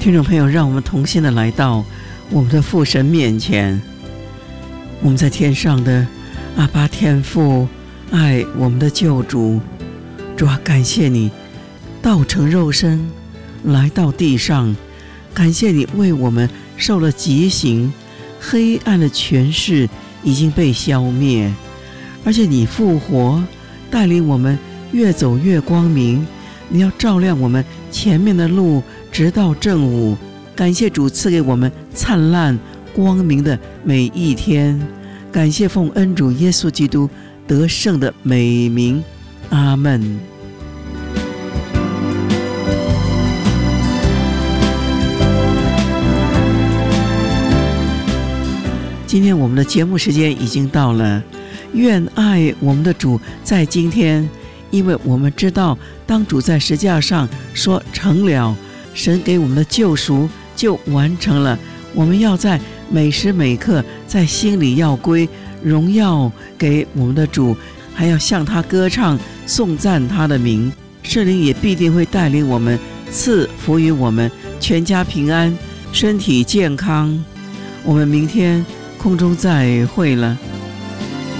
听众朋友，让我们同心的来到我们的父神面前。我们在天上的阿爸天父，爱我们的救主。主啊，感谢你道成肉身来到地上，感谢你为我们受了极刑，黑暗的权势已经被消灭，而且你复活，带领我们越走越光明。你要照亮我们前面的路，直到正午。感谢主赐给我们灿烂光明的每一天，感谢奉恩主耶稣基督得胜的美名，阿们。今天我们的节目时间已经到了，愿爱我们的主在今天，因为我们知道当主在十字架上说成了，神给我们的救赎就完成了。我们要在每时每刻在心里要归荣耀给我们的主，还要向他歌唱颂赞他的名。圣灵也必定会带领我们，赐福于我们，全家平安，身体健康。我们明天空中再会了。